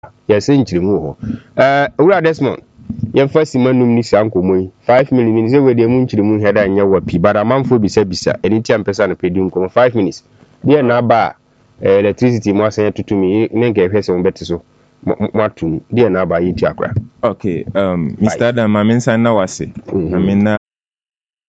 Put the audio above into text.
Yes, inchirimu. Ura Desmond. Yɛn first manum ni sankomo yi 5 minutes we de mu nchirimu heda nya wapi but amanfo bisa eni tia mpesa no pedi nkomo 5 minutes de na ba electricity mo asan tutumi ne nke hwese mo beti so matum de na ba yi ti akra. Okay, Mr. Adam, I'm inside now. I say,